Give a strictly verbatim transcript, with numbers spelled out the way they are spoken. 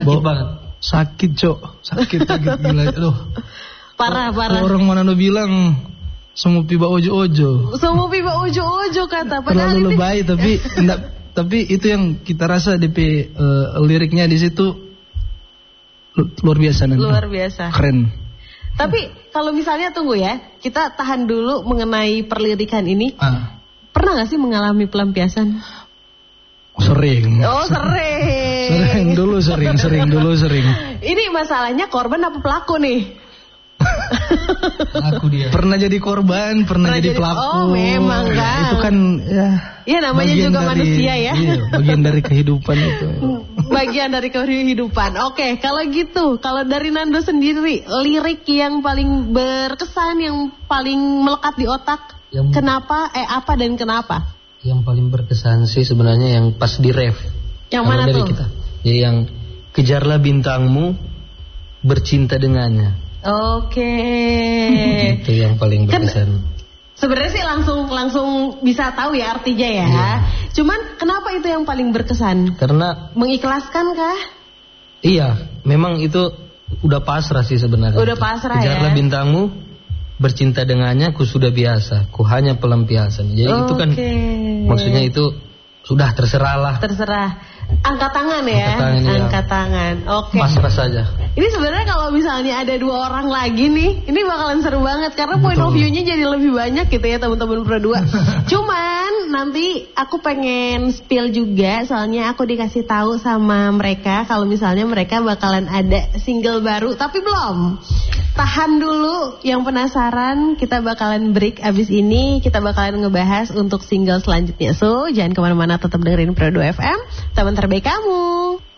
Sakit banget. Sakit, Cok. Sakit sakit gila. Aduh. Parah, parah. Orang mana lo bilang semua piba ojo-ojo. Semua piba ojo-ojo kata. Padahal terlalu lebay tapi enggak, tapi itu yang kita rasa D P uh, liriknya di situ luar biasa nanti. Luar biasa. Keren. Tapi kalau misalnya tunggu ya, kita tahan dulu mengenai perlirikan ini. Ah. Pernah gak sih mengalami pelampiasan? Sering. Oh sering. Sering dulu sering, sering dulu sering. Ini masalahnya korban apa pelaku nih? Pelaku dia. Pernah jadi korban, pernah, pernah jadi, jadi pelaku. Oh memang kan. Ya, itu kan ya. Iya namanya juga dari, manusia ya. Iya, bagian dari kehidupan itu. Bagian dari kehidupan. Oke, kalau gitu, kalau dari Nando sendiri, lirik yang paling berkesan, yang paling melekat di otak, yang, kenapa, eh apa dan kenapa? Yang paling berkesan sih sebenarnya yang pas di ref. Yang mana dari tuh? Kita. Ya, yang kejarlah bintangmu, bercinta dengannya. Oke. Itu yang paling berkesan. Ken- Sebenarnya sih langsung langsung bisa tahu ya artinya ya. Iya. Cuman kenapa itu yang paling berkesan? Karena mengikhlaskan kah? Iya, memang itu udah pasrah sih sebenarnya. Udah pasrah. Kejarlah ya. bintangmu, bercinta dengannya, ku sudah biasa, ku hanya pelampiasan. Jadi okay. itu kan maksudnya itu sudah terserah lah. Terserah. Angkat tangan ya. Angkat tangan. Ya. Angkat tangan. Oke. Okay. Pasrah saja. Ini sebenarnya kalau misalnya ada dua orang lagi nih, ini bakalan seru banget karena point of view-nya jadi lebih banyak gitu ya teman-teman Pro dua. Cuman nanti aku pengen spill juga, soalnya aku dikasih tahu sama mereka kalau misalnya mereka bakalan ada single baru, tapi belum. Tahan dulu, yang penasaran kita bakalan break abis ini, kita bakalan ngebahas untuk single selanjutnya. So jangan kemana-mana, tetap dengerin Pro dua F M, teman terbaik kamu.